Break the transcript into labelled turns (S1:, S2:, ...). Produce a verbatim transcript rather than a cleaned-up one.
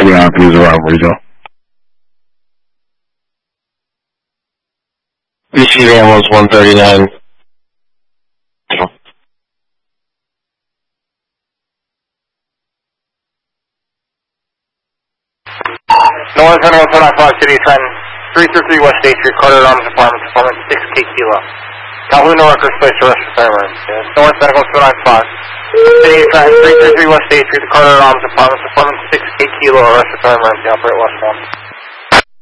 S1: three nine three zero Alpha Retail. B C van was one thirty-nine.
S2: North one one four nine five City Trend, three three three West State Street, Carter Arms Apartments, Apartment six K Kilo. Calhoun Records Place to Arrest for Emergency. North Medical two nine five. City Trend, three three three West State Street, Carter Arms Apartments, Apartment six K Kilo, Arrest for Emergency, operate West one.